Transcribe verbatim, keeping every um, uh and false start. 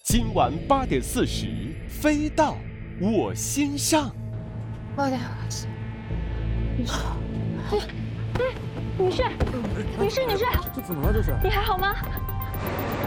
今晚八点四十，飞到我心上。 八点，女士，女士，女士，女士， 这怎么了？这是？ 你还好吗？